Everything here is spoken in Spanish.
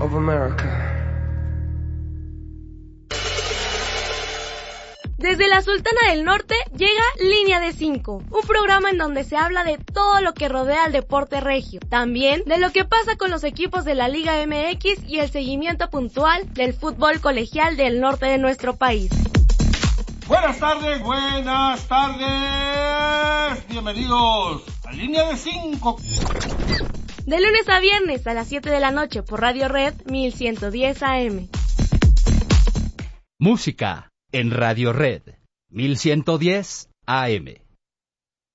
of America. Desde la Sultana del Norte llega Línea de 5, un programa en donde se habla de todo lo que rodea al deporte regio, también de lo que pasa con los equipos de la Liga MX y el seguimiento puntual del fútbol colegial del norte de nuestro país. Buenas tardes, bienvenidos a Línea de 5. De lunes a viernes a las 7 de la noche por Radio Red 1110 AM. Música en Radio Red 1110 AM.